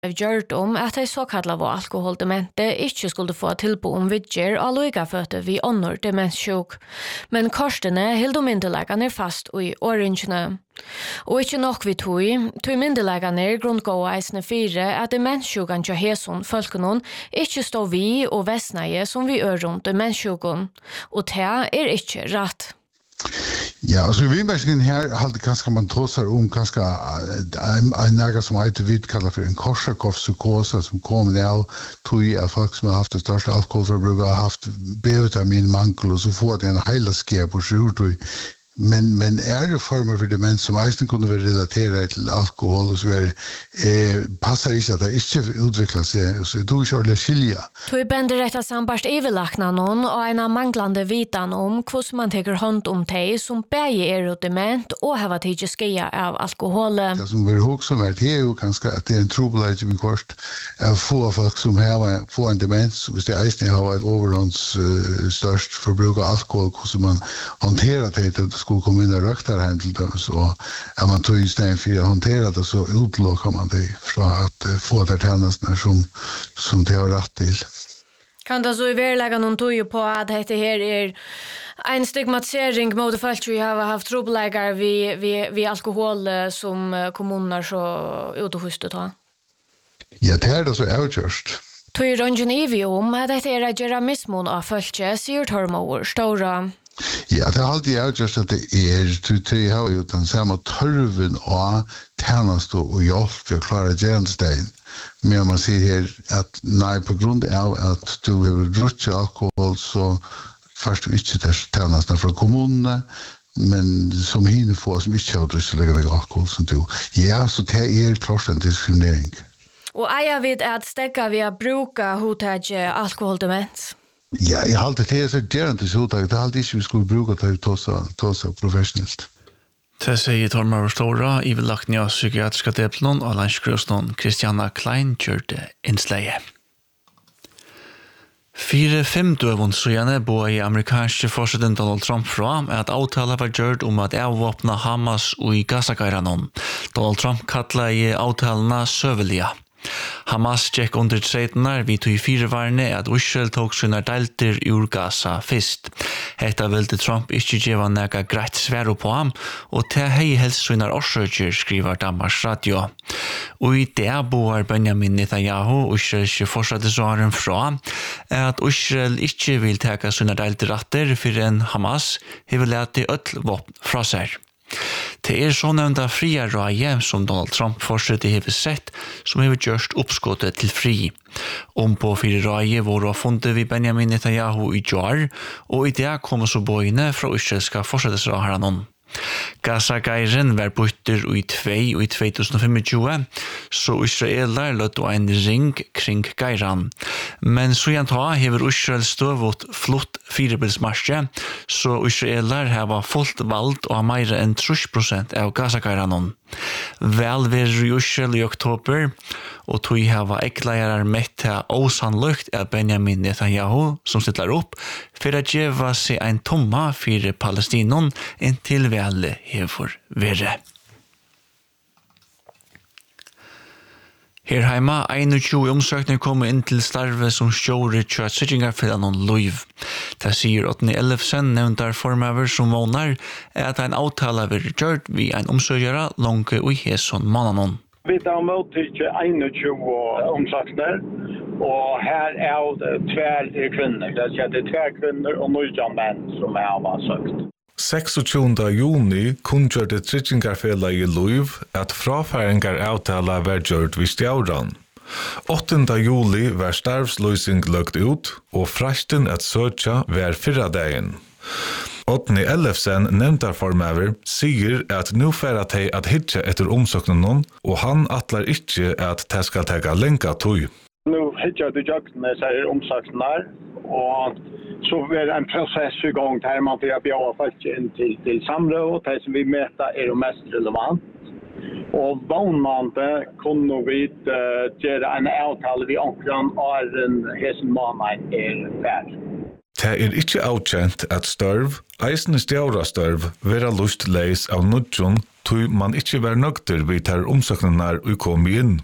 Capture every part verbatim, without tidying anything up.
gjort om at de såkallade alkoholdemente ikke skulle få tilbud om vidger og lykaføte vid ånder demenssjuk. Men korsene held om myndelegene fast i orangene. Og ikke nok vi tog, tog myndelegene grundgående eisene fire at demenssjuken til hæson folkene ikke stod vi og vestneie som vi gjør rundt demenssjuken. Og det er ikke rett. Ja, altså i Vinbergsken her hadde kanskje man tåsar om kanskje en næga som heter vi kallar for en Korsakoff-psykose som kom av tog av folk som har haft det største alkoholforbruk har haft B-vitaminmangel og så får det en heilaskea på sjurtøy. Men, men er det former for demens som eisen kunne være relateret til alkohol og så videre, eh, passer ikke at det ikke utvikler seg, så du ikke ordentlig skilja. Tog bender retta sambarst ivelakna noen og en av manglande vitan om hvordan man teker hånd om teg som begge er dement og hava tidlig skia av alkohol. Det som vi også om er, det er jo kanskje at det er en trobeleid i kort av få folk som har få en demens, hvis det eisen har et overhånds uh, størst forbruk av alkohol, hvordan man håndterer det til skulle komme inn og røkta det til dem, så er man tog i stedet for å håndtere det, så utelukker man det fra at uh, få det tjenestene som, som det har rett til. Kan det så i verleggen noen tog på at dette her er en stigmatisering mot folk som har haft trobeleger vid, vid, vid alkohol som kommuner så utehustet ta? Ja, det er det så avgjørst. Tog røngen i vi om at dette er å gjøre mismon av folk, sier Tormår, stora. Ja, det er alltid avgjørst at det er, du har jo den samme tørven og tjeneste og hjelp til å klare gjenstein. Men man sier her at nei, på grunn av at du har drukket alkohol, så først du ikke tar tjenestene fra kommunene, men som hinner få som ikke har drukket alkohol som du. Ja, så det er klart en diskriminering. Og eier vi at stekka vi å bruke hodet alkoholdemens? Ja, jeg halte det er så gjerende til hodet. Det er alltid ikke vi skulle bruke det til oss professionelt. Det sier Tormar Stora, i velakten av psykiatriske deplen og landskrøsnen Christiana Klein kjørte innsleie. Fire fem døvund sujane bo i amerikanske president Donald Trump fra at avtala var gjort om at avvåpna Hamas og i Gaza-garanon. Donald Trump kallar i avtalene søvelige. Hamas gikk under treitenar vi tog fire varene at Israel tok sine delter ur Gaza fyrst. Hetta ville Trump ikke gjeva nega greit sværo på ham, og til hei helst sine årsøkjer, skriver Danmarks Radio. Og i det boar Benjamin Netanyahu, Israels forsattesvaren fra, at Israel ikke vil teka sine delter ratter for en Hamas hever leti øtl våpen fra seg. Det er så nevnda fria røye som Donald Trump fortsetter hever sett, som hever gjørst oppskottet til fri. Om på fire røye hvor fundet vi Benjamin Netanyahu i Joar, og i det kommer så bøyene fra israelska fortsettesrøheranon. Gaza-geiren var bytter i tvei og i tjuetusen tjuefem, så israeler løtt en ring kring geiran. Men så igjen ta hever Israel støvått flott firebilsmarsje, så israeler har fullt valgt og har mer enn tre prosent av Gaza-geiranon. Vel ver i Israel i oktober, og tog hava ekkleirar mett til osannlykt av Benjamin Netanyahu, som sitter opp, for å gjeva seg en tomma for Palestinon inntil vele hever vere. Her heima, tjueen omsøkninger kommer inn til starve som sjåre tjøt sittingarfellanon Luiv. Det sier Åtni Ellefsen nevntar formaver som månar er at en avtala vil gjørt vi en omsøkjara langt og hæson månanon. Vi tar mot til tjueen omsøkninger, og her er det tver kvinner. Det er tver kvinner og nøyjan menn som er avsøkt. seksogtjuende juni kunngjørte tryggingarfelag i Luiv at frafæringar avtala var gjørt vid stjauran. åttende juli var starvsløysing løgt ut, og frasten at søtja var fyrra dagen. Åtni Ellefsen nevntarformaver sier at nu færa teg at hitja etter omsøkningen, og han atlar ikkje at det skal tega lenka tøy. Nu hittar du jøkken med seg omsøkninger, og så er det en prosess i gang der man får bjøre folk inn til, til samråd, og det som vi møter er jo mest relevant. Og vannmante kunne vi uh, gjøre en avtale vi omkring åren hessen måneden er færd. Det er ikke avkjent at størv, eisende stjåra størv, vera lust leis av nødjon, tog man ikke var nøgter vid her omsøkningene og kom inn.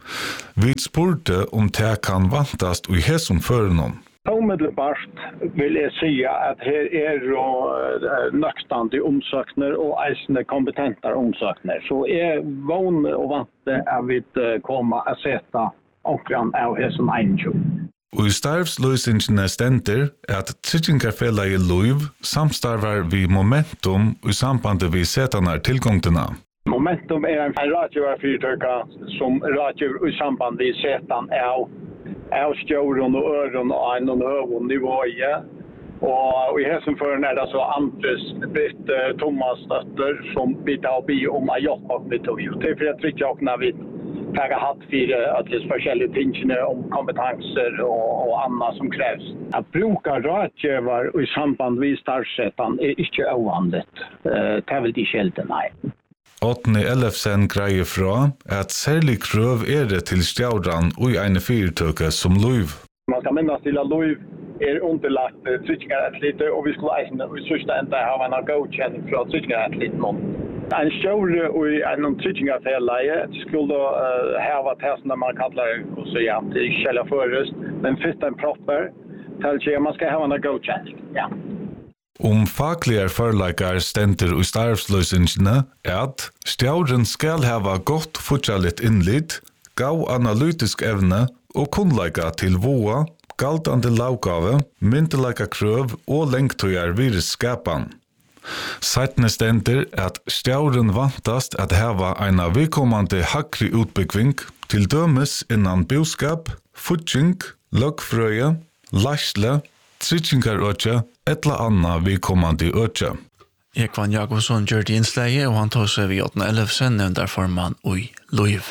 Vi spurte om det kan vantast i hesson førenom. Omedelbart vil jeg si at her er jo nøkstande omsøkner og eisende kompetenter omsøkner. Så jeg vågner og vante at vi kommer å sette omkring av hesson einsjø. Og i starvsløsingene stender at tryggingarfellet Luiv samstarver vi Momentum i sambandet vi setanar tilgångtena. Momentum er en radiovarfyrtøyka som radiovar i samband vi setan av av stjåren og øren og en og høvun nivåi. Og i hessenføren er det så Andres, Britt, Thomas Støtter som bidrar å bi om å jobbe med tog. Det er for jeg trykker også når vi har hatt fire at det er forskjellige tingene om kompetenser og, og annet som kreves. At bruke rådgjøver i samband med startsetan er ikke avvandet. Det er vel de skjelte, nei. Åtne Ellefsen greier fra at særlig krøv er det til stjauran og i ene fyrtøke som Luiv. Man skal minnes til at Luiv er underlagt tryggingaratleter, og vi skulle eisen i sørste enda ha en godkjenning fra tryggingaratleter. En stjåre og en tryggingarfelleie skulle uh, hava testen man kallar så ja, til kjella først, men først en propper til at man skal ha en godkjenning. Ja. Om faglige forleikar stender i starvsløsingene er at stjauren skal hava godt fortjallet innlitt, gav analytisk evne og kunnleika til voa, galtande lavgave, myndeleika krøv og lengtøyar virusskapan. Seitne stender at stjauren vantast at hava eina vikommande hakri utbyggving til dømes innan boskap, futjing, løgfrøye, lasle, tryggingarøtja, etla anna vikommande øtja. Ekvan Jakobsson gjør det innsleie, og han tar seg ved Åtne Ellefsen, nevndarformann ui Luiv.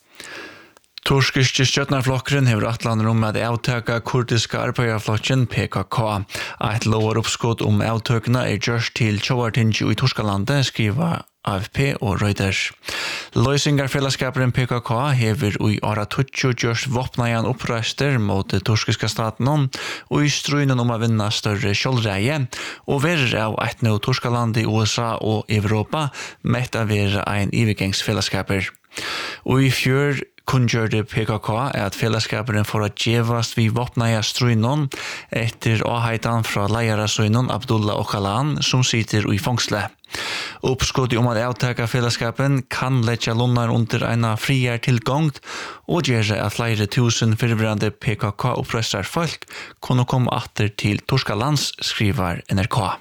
Torskiske stjøtnarflokkeren hever atlander om at avtøka kurdiska arbeiderflokken P K K. Et lovar oppskott om avtøkene er gjørst til Tjoartingi i Torskalandet, skriver A F P og Reuters. Løysingarfellesskaperen P K K hever i åra tutsi gjørst våpnajan opprøster mot det torskiska staten og i struinen om å vinna større kjolreie, og verer av et nå Torskaland i U S A og Europa mett av være ein ivegengsfellesskaper. Og i fjør kunngjørte P K K er at fellesskaperen får at gjevast vi våpnaja struinon etter avheitan fra leiarasøynon Abdullah Öcalan som sitter i fangsle. Uppskottet om at avtaka fellesskapen kan letja lunnar under eina friar tilgångt og gjøre at flere tusen fyrverande P K K-opprøstar folk kunne komme atter til Torskalands, skriver N R K.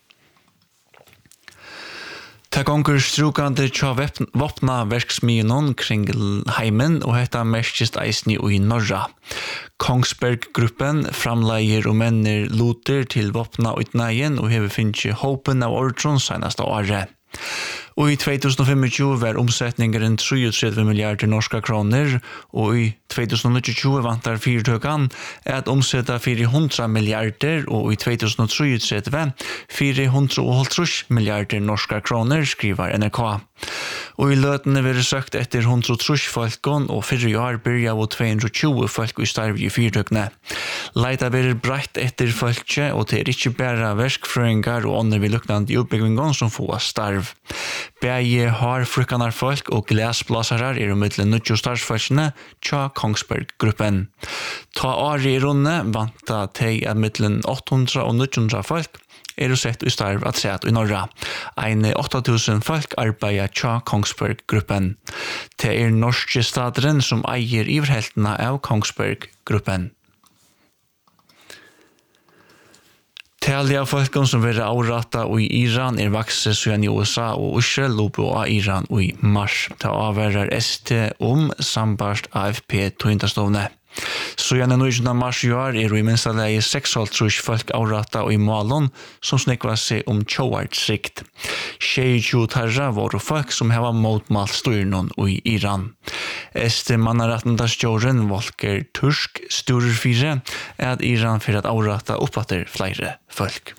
Ta gonger strukande tja vopna verksmionon kring heimen og hetta merkist eisni i norra. Kongsberg-gruppen framleier og menner loter til vopna utnægen og hever finnst håpen av ordron senast av året. Og i tjuehundre tjuefem var omsetningen treogtretti milliarder norska kroner, og i tjuehundre tjueto vantar fyrtøkan at omsetta fire hundre milliarder, og i tjuehundre treogtretti fire hundre halvtrýss milliarder norska kroner, skriver N R K. Og i løtene vil søkt etter hundre og trýss folkon, og fyrre år byrja av to hundre og tjúgu folk i starv i fyrtøkene. Leita vil breit etter folkje, og det er ikke bare verskfrøyngar og ånder vi luknande i utbyggvingon som får starv. Begge har frukanar folk og glasblasarar er umiddelige nødjo starfsfolkene tja Kongsberg-gruppen. Ta åri i runde vanta teg at middelen åtte hundre og ni hundre folk er sett i starv at sett i norra. Ein åtte tusen folk arbeider tja Kongsberg-gruppen. Det er norske staderen som eier iverheltene av Kongsberg-gruppen. Tallet av folken som vil avrata i Iran er vakse siden i U S A og Israel lopo av Iran i mars. Det avverar S T om sambarst A F P tøyndastovne. Så igjen i nujunda mars i år er i minsta leie seksoghalvtrýss folk avrata i Malon som snekva seg om tjoartsikt. tjueto tarra var folk som heva motmalt styrnon i Iran. Este mannaratendastjåren Volker Tursk sturer fire er at Iran fyrir at avrata oppatter flere folk.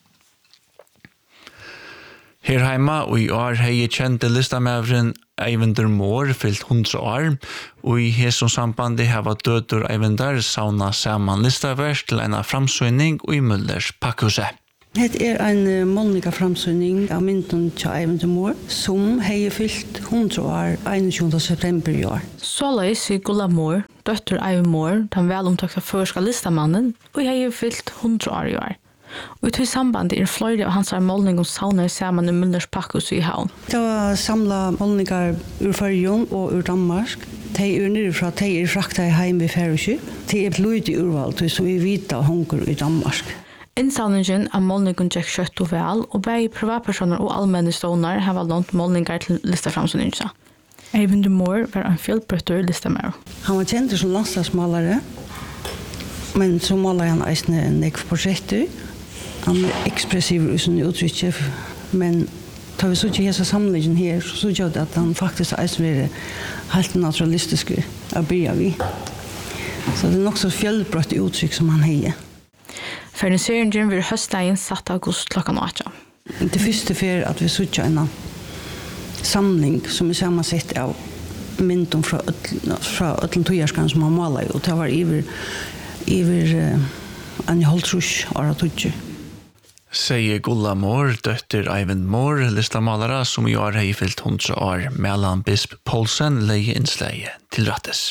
Her heima og i år hei kjente listamævren Eivinder Moore fyllt hundre år, og i hesson sambandi hava dødur Eivindar sauna saman listavers til eina framsøyning og i Møllers pakkhuset. Det er en månliga framsynning av mynden til Eivind Mor, som har fyllt hundre år enogtjúgunda september i år. Såleis i Gulla Mor, døtter Eivind Mor, den velomtakta førska listamannen, og har fyllt hundre år i år. Og i samband er flere av hans målning og sauna sammen i Møllers Pakkhus i Havn. Det var samla målningar ur Førjun og ur Danmark. De er nirifra, de er frakta i heim i Færøyskip. De er blod i urvalg, som vi vita hunker i Danmark. Innsamlingen av målningen gikk kjøtt og vel, og begge privatpersoner og allmenne stående har lånt målningar til listaframsynninga. Eivind Mor var en fjellbrøtter listamær. Han var kjent som landslagsmalare, men så maler han eisne en ekv prosjekter. Han er ekspressiv i sin uttrykk, men tar vi så ikke hese samlingen her, så gjør det at han faktisk eisne er helt naturalistisk å bygge vi. Så det er nok så fjellbrøtter uttrykk som han har. Ferniseringen vil høstdagen satt august klokkan åtta. Det første fer at vi sutter en samling som er sammansett av mynden fra Øtlen Tøyerskan som han maler, og det var iver, iver uh, en halvtrus år av tøtje. Sier Gulla Mor, døtter Eivind Mor, listamalere som i år har fyllt hundre år, mellan Bisp Poulsen leie innsleie til rattes.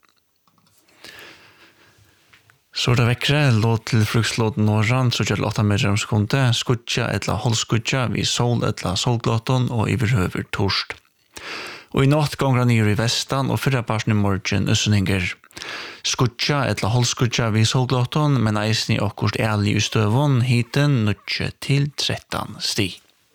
Så det vekkere, låt til frukslåten Norran, så gjør det åtta meter om sekundet, skutja etla holdskutja, vi sol etla solglåten og iverhøver torst. Og i natt gonger nere i vestan og fyrra parsen i morgen ussenhinger. Skutja etla holdskutja vi solglåten, men eisen i okkurst ærlig i støvun, hiten nutje til tretton sti.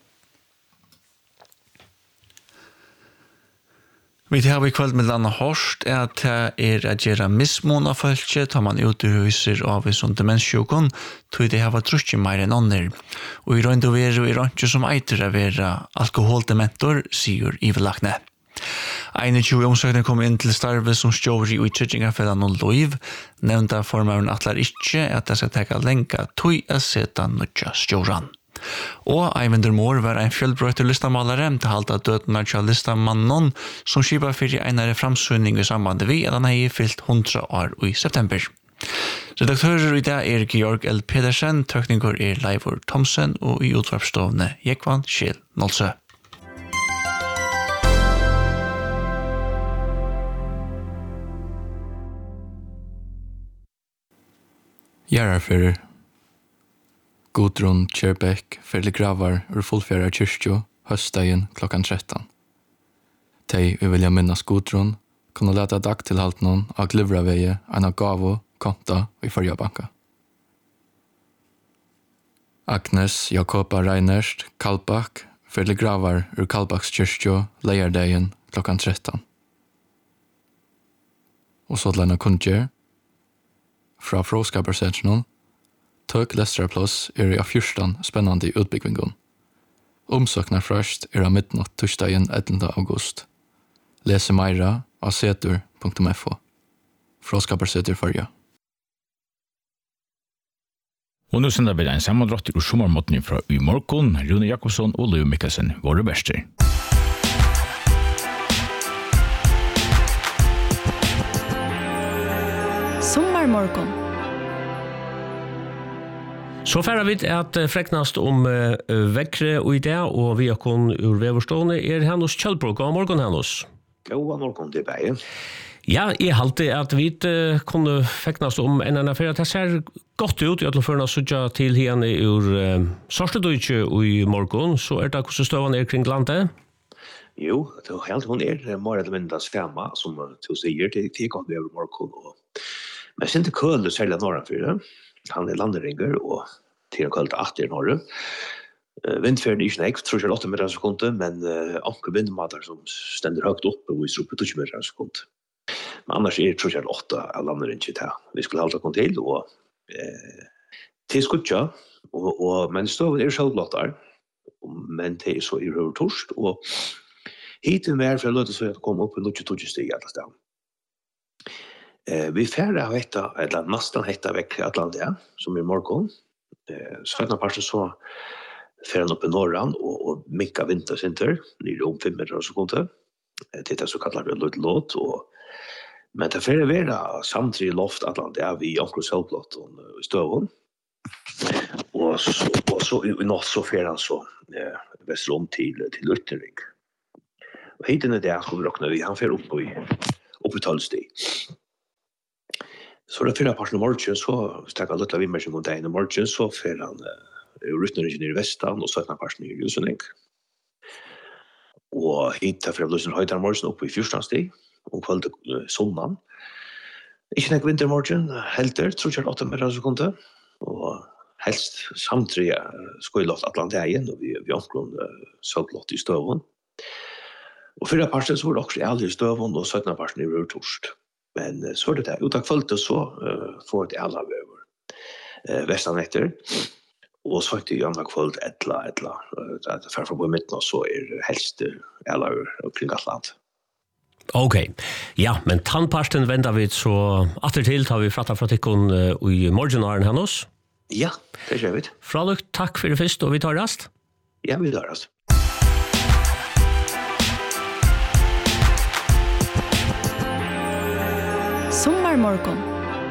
Vi har i kveld med landa hårst er at det er at gjøre mismon av følge, tar man ut i huser av en sånn demenssjukon, tog det har vært trusje mer enn ånder. Og i røynd og vere og i røynd som eiter av være alkoholdementor, sier Ivelakne. einogtjúgu omsøkene kom inn til starve som stjåri og i tryggingafellene og loiv, nevnta formaren atler ikke at det skal teka lenka tog å seta nødja stjåran. Og Eivind Mor var en fjellbrøyter listamalare til halta dødene til listamannen som skipa fyrir einare framsynning i samband vi at han hei fyllt hundre år i september. Redaktører i dag er Georg L. Pedersen, tøkninger er Leivor Thomsen og i utvarpstovne Jekvan Kjell Nolsø. Gjerarfører Gudrun Kjørbæk fyrlig gravar ur fullfjæra kyrkjo høstdagen klokkan tretton. Tei vi vilja minnas Gudrun kunne leta dag til halt noen av Glivraveie en av gavo konta i Førjabanka. Agnes Jakoba Reinerst Kalbak fyrlig gravar ur Kalbaks kyrkjo leierdagen klokkan tretton. Og så lena kunnjer fra fråskaparsetjonen Tøk Lesterplass er i fjørstan spennande utbyggvingon. Omsøknar først er av midnatt torsdagen ellevte august. Lese meira av setur punktum f o. Fråskaparsetur førja. Og nå sender vi en sammandrott ur sommermåten fra i morgon, Rune Jakobsson og Leo Mikkelsen, våre verster. Sommarmorgon. Så færre vi at freknast om uh, vekkre og idé, og vi har kun ur veverstående er Hennos Kjellbrok. God morgen, Hennos. God morgen til deg. Ja, jeg halte at vi uh, kunne freknast om en annen ferie. Det ser godt ut, jeg til førne sutja til henne ur uh, Sørstedøyke i morgen, så er det hvordan støvene er kring landet? Jo, det er helt hun er mer eller mindre skama, som du sier, til tilgående over morgen. Og... Men jeg synes ikke køl særlig norra for det. Han er landeringer, og til en kveld atter i Norge. Uh, Vindferden er ikke nek, tror jeg åtte meter sekunder, men uh, anker vindmater som stender høyt oppe og viser opp på tjue meter sekunder. Men annars er tror jeg åtte av landeringer til. Vi skulle halta kom til, og uh, til skutja, og, og, men støven er selvblottar, men det er så i røver torst, og hiten mer for å løte så at komme opp i lukje tjue stig alle sted. Eh, vi færre av etta, eller nesten etta vekk Atlantia, som er morgon. Eh, Sveitna parten så færre han opp i Norran, og, og mikka vintersinter, nere om fem meter sekunder. Eh, det er så kallar vi løt låt, og men det færre vera samtidig loft Atlantia, vi omkring selvblått og støvun. Og och så och så i något så för han så eh Västrom till till Uttering. Och hiten är det skulle räkna vi han för upp i upp i Tallstig. Så det fyra personer morgon så stack alla vi med mot en morgon så för han Uttering i Västan och så ett par personer i Ljusnäng. Og hit fra Blusen Høydar morgen oppe i fjortstanstig, og kveld sommeren. Ikke nek vintermorgen, helter, tror jeg åtte mer sekunder, og helst samtlige skoilott Atlanteien, og vi vi omkring søvlott i støvun. Og fyrre parten så var det også aldri i støvun, og søttene parten i rørtorst. Men så er det det, utak kveld så uh, får det alle over uh, vestan etter, og så er det andre kveld etla, etla, det er for å bo i midten, og så er helst alle omkring Atlant. Ok, ja, men tannparsten vender vi så atter til, tar vi fratta fra tikkun uh, i morgenaren hennes. Ja, det gjør vi. Fraluk, takk for det først, og vi tar rast. Ja, vi tar rast. Sommarmorgon.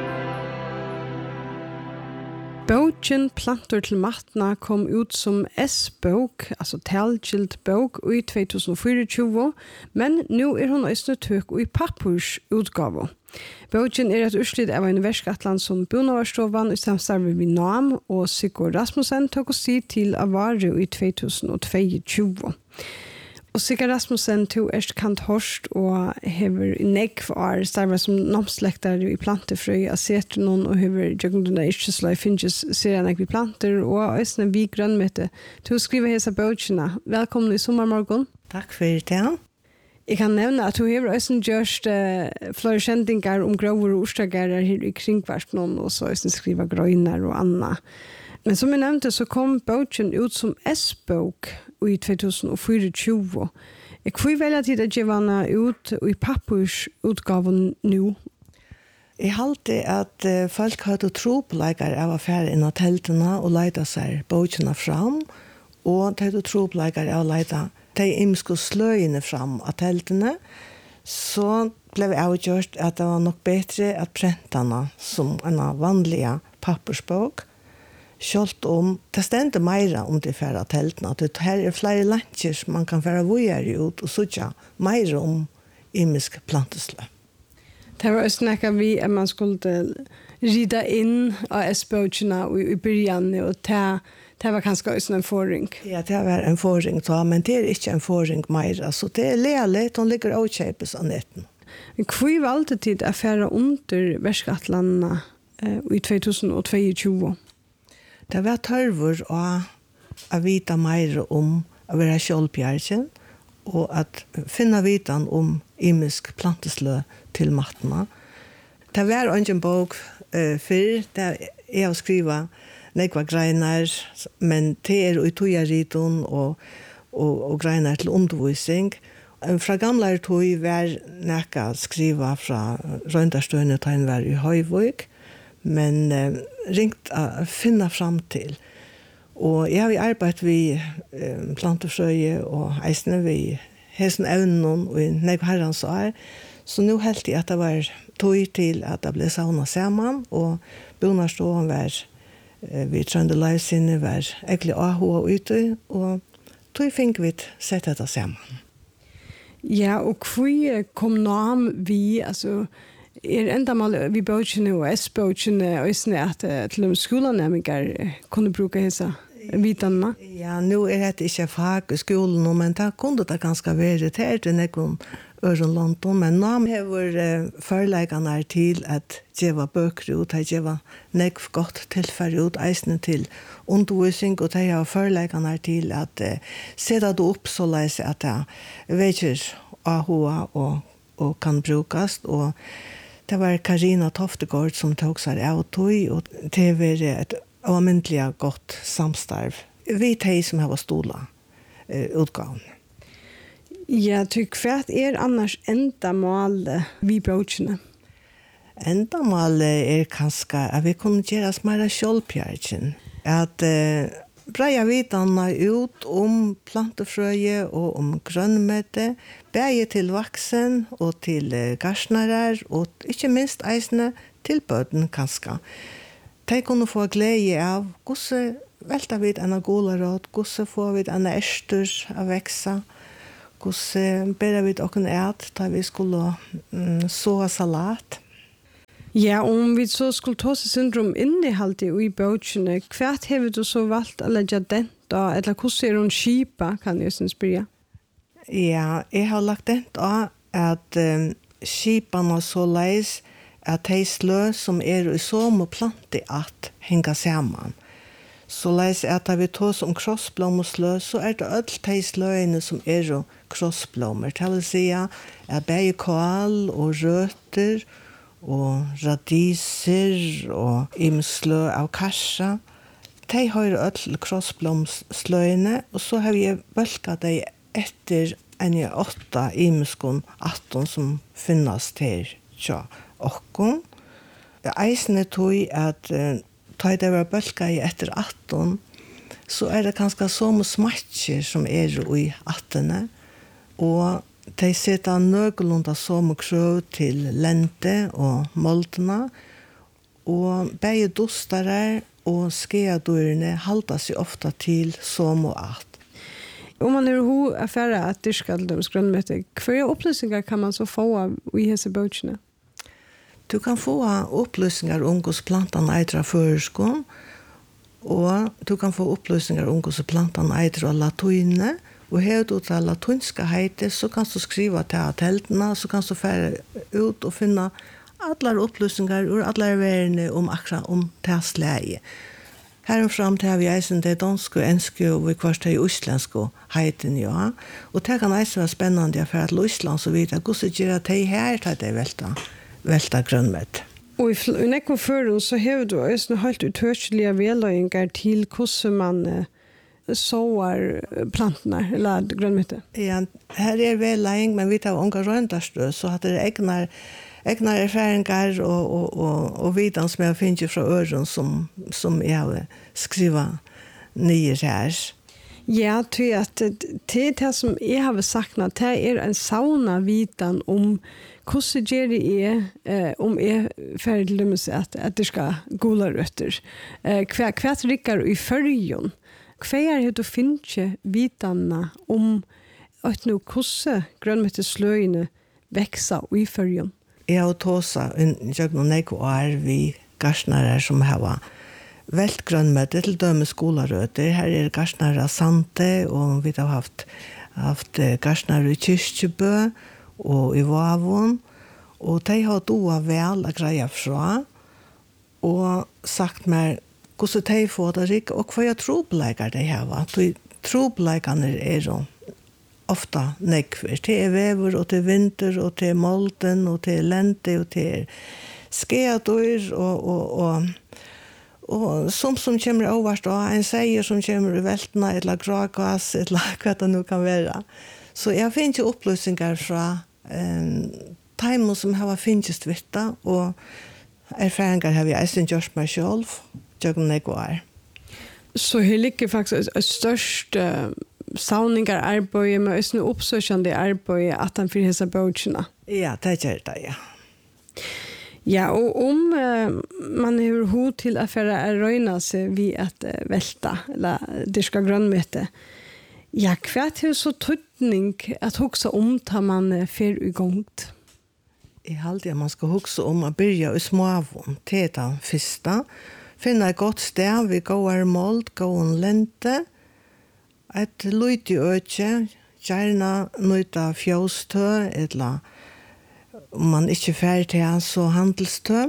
Boken Plantor til matna kom ut som S-bok, altså talgilt bok, i to tusen tjuefire, men nå er hun også tøk i pappurs utgave. Boken er et urslit av en verskatland som Bonavarstovan i samstarve med Nam og Sigurd Rasmussen tok oss tid til Avare i to tusen tjueto. Og Sigurd Rasmussen tog erst kant horst og hever negg for starva som nomslektar i plantefrøy av setronon og hever jøgnduna yrkesla i finnes serien negg i planter og æsne vi grønnmøte til å skrive hesa bøkene. Velkommen i sommarmorgon. Takk for det. Jeg kan nevne at du hever æsne gjørst uh, flere kjendingar om grover og orstagar her i kringvarsnon og så æsne skriva grøyner og anna. Men som jeg nevnte så kom boken ut som S-bok i to tusen tjuefire. Jeg får velge tid at jeg var ut i pappursutgaven nå. Jeg halte at uh, folk hadde tro på leikere av affære inn av teltene og leide seg bøkene fram, og de hadde tro på leikere av å leide de imske sløyene fram av teltene, så ble jeg avgjort at det var nok bedre at prentene som en vanlige pappursbok, Kjolt om, det stender meira om det færre teltene, at det her er flere lansjer man kan færre vågjere ut og sånn meira om imisk planteslø. Det var også nekka vi at man skulle rida inn av S-bøkene i byrjan, og det, det var kanskje også en forring. Ja, det var en forring, men det er ikke en forring meira, så det er lealigt, hun ligger avkjøpes av netten. Hvor valgte tid å færre under verskatlandene eh, i to tusen tjueto? Det var tørver å, å vite mer om å være kjølpjergen og at finne vitan om imisk planteslø til matene. Det var en bok uh, før, det er å skrive nekva greiner, men det er i togjeriton og, og, og greiner til undervisning. Fra gamle tog var nekka skriva fra Røyndarstøyne til en var i Høyvøk, men eh, ringt å finne fram til. Og jeg har arbeidet ved eh, plantefrøye og eisene ved hesen evnen og nek herrens år. Så nå helt jeg at det var tog til at det ble savnet sammen, og Bonarståen var eh, ved Trøndelagsinne var egentlig A H og ute, og tog fikk vi sett dette sammen. Ja, og hvor kom Nam vi, altså, er enda mal vi bøkene og S-bøkene og sånn at til de skoleneminger kunne bruke hese vitene? Ja, nå er det ikke fag i skolen, men det kunne det ganske være til til noen øren London, men nå har uh, foreleggene til at det var bøker ut, det var nekv godt tilfelle ut, eisene til undervisning, og det har foreleggene til at uh, sette det opp så leise at det vekker A H og, og kan brukes, og det var Karina Toftegård som tog seg av tog, og det var et avmyndelig godt samstarv. Vi teg som har stola uh, utgaven. Ja, tyck för att är annars enda mål vi bøkene? Enda mål er kanskje at vi kunne gjøre oss mer kjølpjergen. At uh, breia vitanna ut om plantefrøye og om grønnmøte, begge til vaksen og til uh, garsnere, og ikke minst eisene til bøten kanskje. De kunne få glede av hvordan välta vid en golarot, gosse får vi en ester att växa, gosse bära vid och en ät, där vi skulle mm, så salat. Ja, om vi så skulle ta sig syndrom innehalt i bøkene, hvert har du så valgt å legge den da, eller hvordan er hun skipa, kan jeg synes börja? Ja, jeg har lagt den da at um, skipene så leis at de slø som er i som og plante at henga sammen. Så leis at vi tar som krossblom og slø, så er det alle de sløene som er jo krossblommer. Til å si at begge kål og røtter og radiser og imslø av kasja. De har alle krossblomsløene, og så har vi bølget dem etter en av åtta imskon atton som finnes til tja okkon. Eisene tog at uh, ta det var bølget i etter atton, så er det kanskje som smatcher som er i attene, og de setter nøglunda som krøv til lente og moldene, og begge dostare og skeadorene halda seg ofta til som og at. Om man er ho affæra at dyrka aldems grønnmøte, hva opplysningar kan man så få i hese bøkene? Du kan få opplysningar om hos plantan eitra føreskån, og du kan få opplysningar om hos plantan eitra latuine, og her du til latunska heite, så kan du skriva til teltene, så kan du fære ut og finna alle opplysningar ur alle verene om akkurat om tilsleie. Herfram til har vi eisen det danske, enske og vi kvart det i uslenske heiten, ja. Og det kan eisen være spennende for at Island så videre, hvordan gjør det her til det velta, velta grønnmøtt. Og i nekko føren så har du eisen helt utørslige vedløyngar til hvordan man uh, såar plantene, eller grønnmøtte. Ja, her er vedløyng, men vi tar unga røyndarstø, så at det er egnar egna erfaringar og, og, og, og vidan som jeg finner fra øren som, som jeg har skrivet nye her. Ja, tror jeg at det, det som jeg har saknat, det er en sauna vidan om hvordan gjør det er eh, om jeg ferdig til dem at, at det skal gola røtter. Eh, hva, hva rikker i førjon? Hva er det du finner vidanna om at nå hvordan grønnmøttesløyene vekser i førjon? Jeg har tåsa en jøgn og nekko år vi garsnare som har velt grønnmøte til døme skolarøter. Her er garsnare Sante, og vi har haft, haft garsnare i Kyrkjebø og i Vavon. Og de har doa vel å greie fra, og sagt meg hvordan de får det rik, og hva jeg trobeleikar de har. Trobeleikane er jo ofta nekver. Det er vever, og det er vinter, og det er molden, og det er lente, og det er skeador, og, og, og, og som som kommer overst, og en seier som kommer i veltene, eller gragas, eller hva det nu kan være. Så jeg finner ikke opplysninger fra um, timer som har finnes vitta, og erfaringer har vi eisen gjort meg selv, tjøkken jeg går. Så her ligger faktisk et størst uh, sauningar arbeid, men også noe oppsøkjende arbeid at han fyrir hese bøkene. Ja, det gjør det, ja. Ja, og om uh, man har hod til å føre å røyne seg ved at uh, velta, eller dyrka grønnmøte, ja, hva er så tøytning at hukse om tar man uh, fer i gongt? Jeg halte at man skal hukse om å byrja i småvån til den første, finne et godt sted, vi går mold, går lente, et lyd i øke, gjerne nøyta fjøstø, eller om man ikke er ferdig til så handelstø,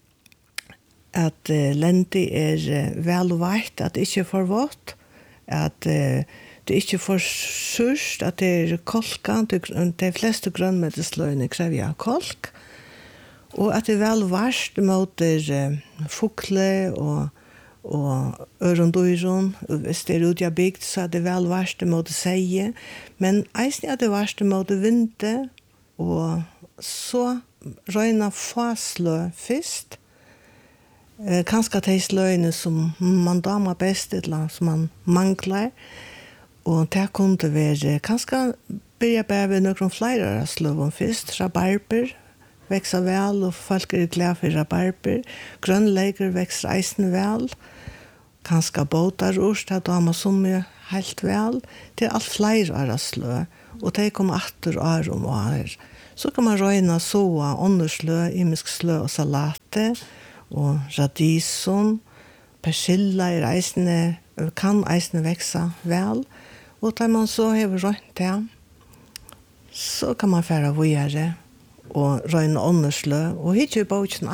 at uh, lente er uh, vel veit, at det ikke er for vått, at uh, det ikke er for surst, at det er kolka, de fleste grønnmøtesløyene krever jeg kolk, og at det er vel varst mot uh, fukle og og ørondøyron, hvis det er ut jeg bygd, så er det vel varste måte seie, men eisen er det varste måte vinte, og så røyna faslø først, eh, kanskje de sløyene som man damer best, eller som man mangler, og det kunne være, kanskje begynner bare ved noen flere sløven først, rabarber, vekser vel, og folk er glad for rabarber. Grønnleger vekser eisen vel. kanskje båtar urs, det er damer som er helt vel. Det er alt flere av slø, og det kommer atter år om år. Så kan man røyne såa, ånderslø, imisk slø og salate, og radison, persilla er eisene, kan eisene veksa vel, og da man så hever røynt det, så kan man fære vågjere, og røyne ånderslø, og hit jo båtene.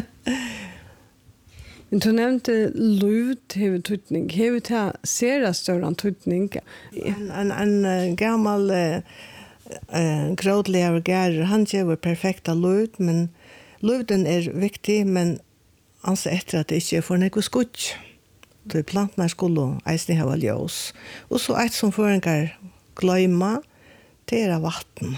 Men du nevnte lut hever tutning. Hever ta sera større tutning? En, en, en gammal uh, uh, grådlever gærer, han gjør perfekta lut, men luten er viktig, men anse etter at det ikke er for noe skutt. De plantene skulle eisne hava ljós. Og så et som føringar gløyma, det er vatten.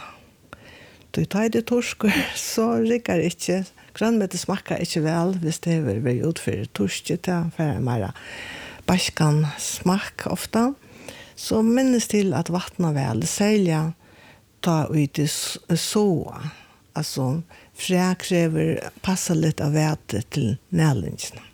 Du tar det torsker, så rikker ikke. Grønmete smakker ikke vel, hvis det er veldig utført torske til, for det er mer baskan smak ofta. Så minnes til at vattnet vel, særlig ta ut i såa. Altså, frä krever passa litt av vete til nærlingsene.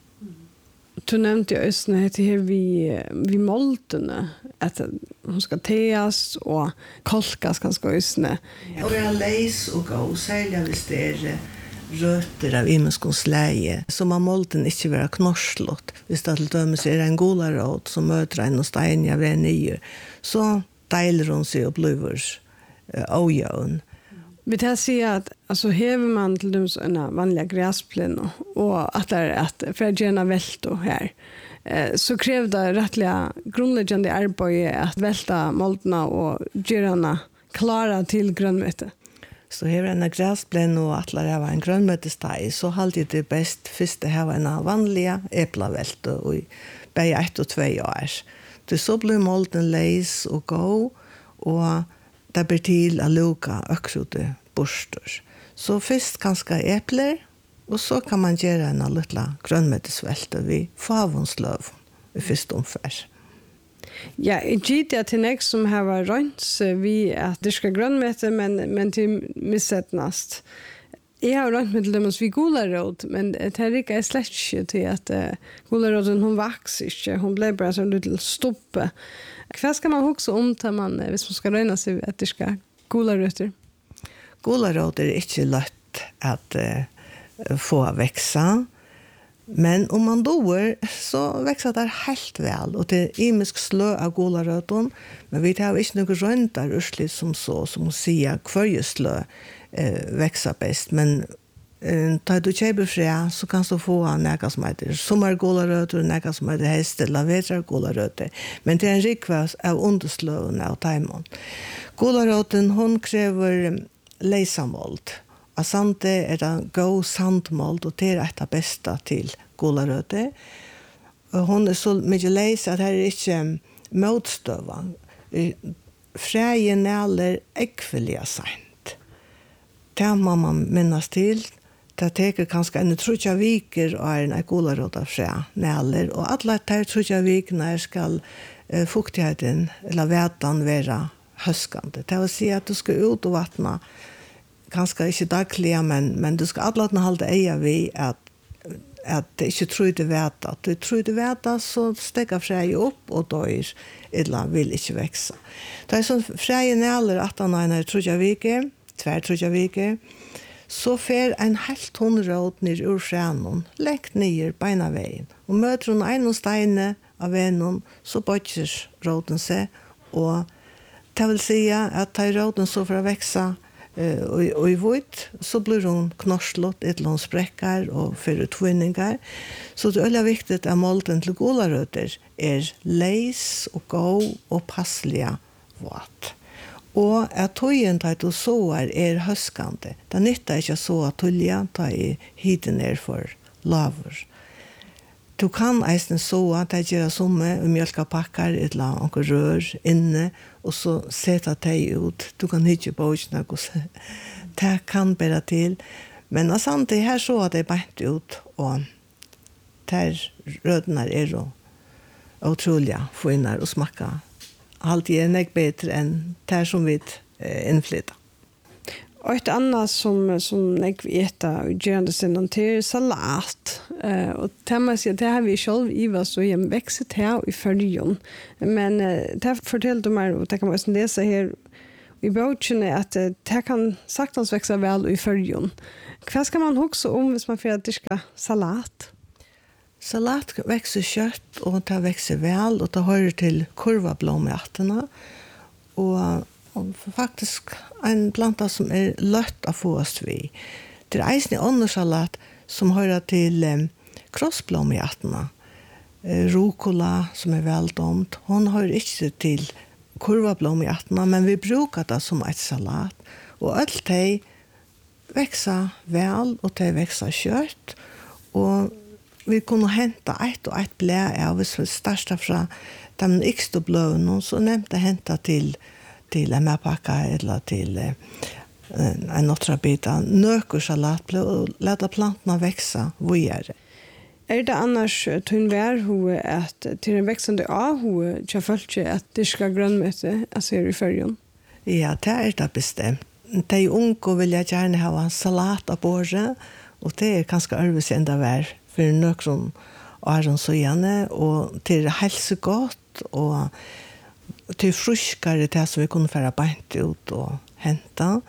Du nevnte jo også at det her vi, vi måltene, at hun skal teas og kolkas ganske også. Og være leis og gå, særlig hvis det er røtter av imenskons leie, så man målten ikke være knorslått. Hvis det til dømes er en golarot som møter en og stein av en nye, så deiler hun seg og blir åjøen. Vi tar säga att alltså häver man till dem såna vanliga gräsplen och att det är att för att gärna välta här eh, så krävde rättliga grundläggande arbete att välta moltna och göra klara till grönmete. Så här är en gräsplen och att lära en grönmetesteg så alltid det bäst först det här en vanliga äpplavälta och i bäj ett och två år. Det så blir molten leis och gå och det blir till att luka ökrote borstor. Så först ganska äppler och så kan man göra en lilla grönmetesvälta vid favonslöv i första omfär. Ja, jag gitter till nästa som har varit rönt vi att det ska grönmete men, men till missättnast. Jag har rönt med till dem vid golarråd men det här är slett inte till att uh, golarråden hon vaks inte. Hon blev bara så lite stoppe. Vad ska man också om när man, hvis man ska röna sig att det ska golarrötter? Golarrötter är inte lätt att uh, få växa. Men om man doer så växer det helt väl och det är imisk slö av golarrötten. Men vi har inte några röntar ursligt som så som att säga kvarje slö eh, växer bäst. Men eh, tar du köper frä så kan du få några som heter sommargolarrötter och några som heter häst eller vetrargolarrötter. Men det är en rikvas av underslöven av tajmon. Golarrötten hon kräver leisamold. Och sant är det gå sandmold och det är det bästa till golarrötter. Hon är så mycket leis att här är inte motstøva. Frägen eller äggfölja sent. Det må man minnas till. Det teker kanskje en trutja viker og er en golarröta frä näler. Och alla de trutja vikerna skal uh, fuktigheten eller vätan vara höskande. Det vill säga att du ska ut och vattna kanskje ikke dagliga, men, men du skal alla halda eia vi at, at det ikke tror du vet at du tror du vet at så stekker frei opp og dør eller vil ikke vekse. Det er sånn frei næler at han er tror jeg vike, tver tror jeg vike, så fer en helt hundråd ned ur frenen, lengt ned beina veien, og møter hun en steine av vennen, så bøtjer råden seg, og det vil si at tar råden så for å vekse, Uh, og, og i vårt så blir hon knorslått et eller annet sprekkar og fyrir tvinningar. Så det er veldig viktig at målten til golarrøtter er leis og gå og passlige våt. Og at tøyen til du såer er høskande. Det nytter ikke så at tølja ta i hiten er for laver. Du kan eisen så at det gjør somme og mjölkapakkar et eller annet rør inne og så seta det ut. Du kan ikke på åkene hvordan det kan bære til. Men samtidig her så at det er bært ut og der rødene er jo utrolig finner og smakker. Alltid er nek bedre enn der som vi eh, innflytter. Och ett annat som som jag vet att göra sen till salat. Eh och tema sig det har vi själv i vad så en växet här i följon. Men eh, det fortällt de mig och det kan man sen läsa här i boken att det kan saktans växa väl i följon. Vad ska man också om hvis man får att diska salat? Salat växer kött och det växer väl och det hör till kurvablomärterna och, och faktiskt en planta som är lätt att få oss vid. Det är eisen i åndersalat som hör till eh, krossblomärterna. Eh, rucola som är väldomt. Hon hör inte till kurvablomärterna men vi brukar det som ett salat. Och allt det växer väl och det växer kött och vi kunne henta ett och ett blä av hvis vi starta fra de yngste bløvene, så nevnte henta til, til en mæpakka eller til eh, en notrabita, nøker salatbløv og leta plantene veksa videre. Er det annars tunn vær hun at til en växande av hun tja følge at det skal grønnmøte altså her i fyrjon? Ja, det er det bestemt. De unge vil jeg gjerne ha en salat av båret, og det er kanskje arbeids enda vær for nøkron åren så gjerne, og til helsegott, og til fruskere til som vi kunne fære beint ut og hente.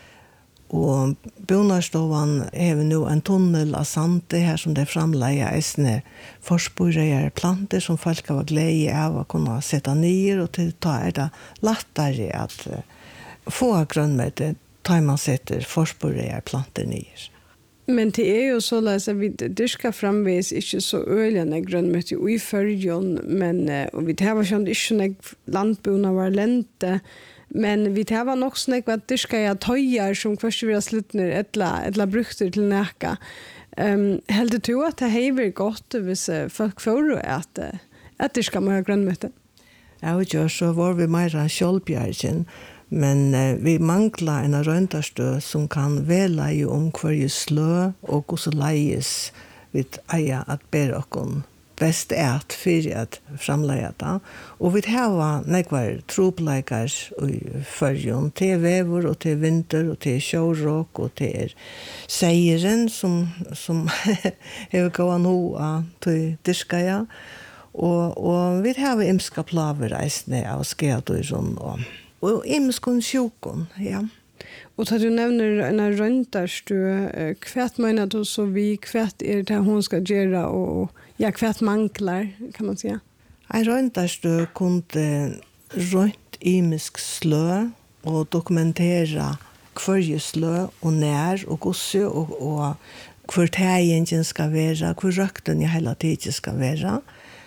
Og Bonarstovan har vi nu en tunnel av sande her som det framleier eisne forsporer planter som folk har glede av å kunne sette nyer, og til ta er det lettere at få grønnmøte tar man setter forsporer planter nyer. Men det är ju så att vi dyrkar framvis inte så öljande grönnmöte i följon, men och vi tar ju inte några landbona var lente, men vi tar nog snäck vad dyrkar jag tojar som först vill slutna ettla ettla brukter till näka. Ehm helt du att det häver gott hvis folk får att att det ska man grönnmöte. Ja, och gör så var vi mer självbjärgen. Men eh, vi manglar en röntarstö som kan vela ju om kvar slö och också lejes vid eja att bära okon bäst ät för att framlägga det. Och vi har nekvar tropläkar i förrjon till vävor och till vinter och till showrock och till sejren som, som är gått nå till diskaja. Och, och vi har imska plavereisne av skeadoiron och og imskon sjukon, ja. Og da du nevner en røntarstø, kvært mener du så vi kvært er det hun skal gjøre, og ja, kvært mangler, kan man säga? En røntarstø kunne rønt imisk slø og dokumentera hver slø og nær og gosse og, og hver tegjen skal være, hver røkten i hele tiden skal være.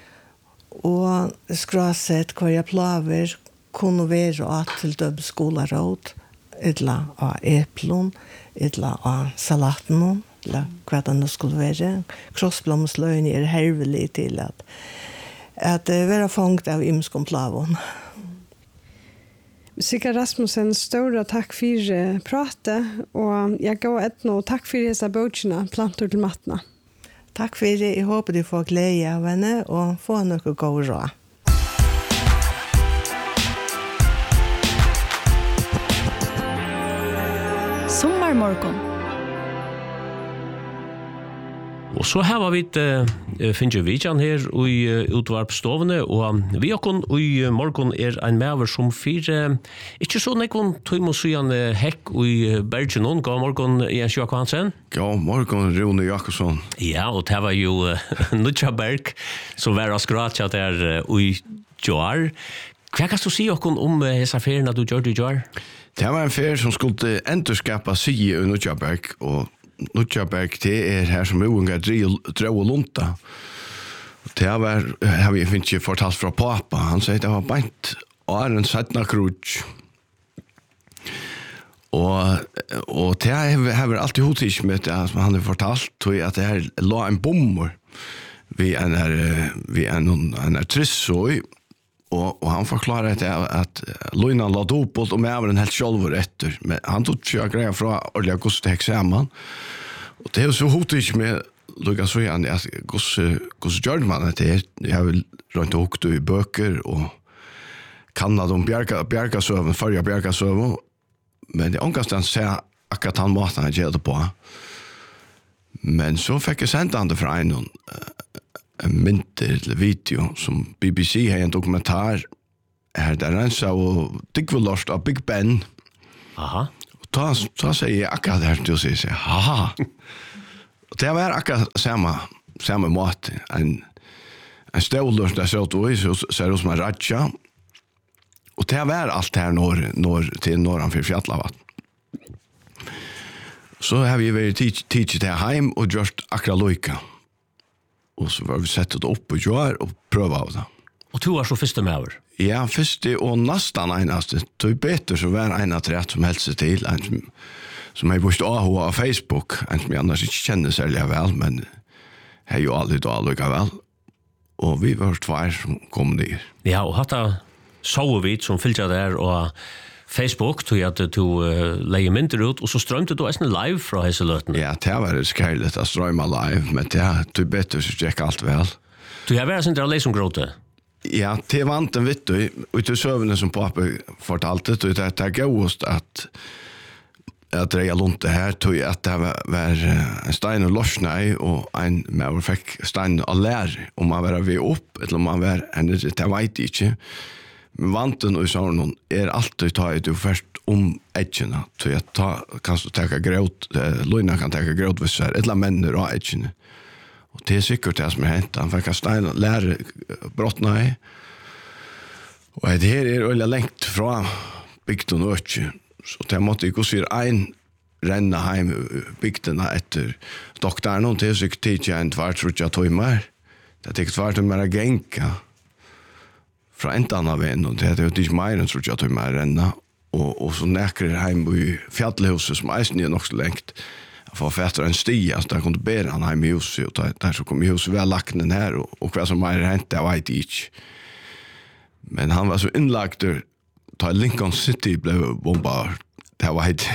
Og skrasett hver jeg plaver, kunne være at til døb skolaråd, eller av eplon, eller av salaten, eller hva det nå skulle være. Krossblomsløyen er hervelig til at, at være fangt av imskomplavon. Sigga Rasmussen, stora tack för pratet, och jag går ett nå tack för dessa böckerna, Plantor till matna. Tack för det. Jag hoppas du får glädje av henne och få något god råd. Sommarmorgon. Og så her var vi uh, finner vidjan her i uh, utvarpstovene, og vi akon i uh, morgon er en mever som fyrer, uh, ikke så nekvån tøym og syjan uh, hekk i uh, Bergenon. God morgon, Jens Jakob Hansen. God morgon, Rune Jakobsson. Ja, og det var jo uh, Nudja Berg, som var av skratja der uh, i Joar. Hva kan du si akon om uh, hessa ferien at du gjør det i Joar? Det var en ferie som skulle endurskapa sig i Nudja Berg, og Nutjaberg, det er her som unga drøv og lunta. Det var, har vi ikke fortalt fra pappa, han sier det var beint åren settna krutsk. Og, og det har vi alltid hotisk med det, som han har fortalt, at det her la en bomber vi en her, vi en, en her trissøy, og, og han forklarer at, at løgnen la dobbelt og med over en helt sjølver etter. Men han tog ikke greia fra ordentlig augusti eksamen. Og det er jo så hotig med Lukas Søyan at hvordan gjør man det her? Jeg har vel rundt og hukket i bøker og kannet om bjergasøven, førre bjergasøven. Men det er omkast han sier akkurat han måten han gjør det på. Men så fikk jeg sendt han det fra en en mynter eller video som B B C har en dokumentar her der han sa og Digvelorst av Big Ben. Aha. Og da, da sier jeg akkurat det her til å si seg, haha. Og det var akkurat samme, samme måte. En, en ståløs der så ut så ser det ut som en ratsja. Og det var alt her når, når, til norran for Fjallavatn. Så har vi vært tidlig til heim og gjort akkurat loika. Og så var vi sett det opp og gjør og prøve av det. Og to var så første med over? Ja, første og nesten eneste. Det er bedre så var en av rett som helst til. En som, som har bort A H av Facebook. En som jeg annars ikke kjenner særlig vel, men har jo aldri da lukket vel. Og vi var tvær som kom ned. Ja, og hatt det så vi som fylte der og Facebook, tog at du uh, leier mynter ut, og så strømte du nesten live fra hese løtene. Ja, det var det skærlig å strømme live, men det er bedre så gikk alt vel. Du har vært sånn der leis som gråte? Ja, det vant en vitt, og ut i søvnene som pappa fortalte, og det er gøyest at at dreia lunte her, tog at det var, var en stein og lorsnei, og en med fikk stein og lær, om man var ved opp, eller om man var, det vet jeg ikke. Men vanten og sånn er alltid taget du først om edgene, så jeg ta, kan du teka gråt, løgna kan teka gråt hvis det er et eller menner av edgene. Og det er sikkert det som er hent, han fikk stein og lære brottene i. Og det her er øyla lengt fra bygden og økje, så det måtte ikke si en renne heim bygdene etter doktoren, og det er sikkert tid en tvart trutja tøymer. Det er ikke tvart tøymer å genka fra enten av en, og det er jo ikke mer enn trutja tøymer renne, og, og så nekrer heim i fjallhuset, som eisen er nok så lengt, for fætter en sti, altså der kunne bære han heim i huset, og der, der så kom i huset, vi har lagt den her, og, og hva som er hent, det vet jeg ikke. Men han var så innlagt der, da Lincoln City ble bombet, det var ikke.